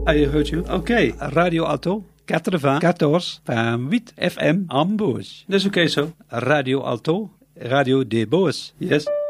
I heard you. Okay. Radio Alto 94.8 FM Ambos. That's okay, so. Radio Alto, Radio de Bois. Yes.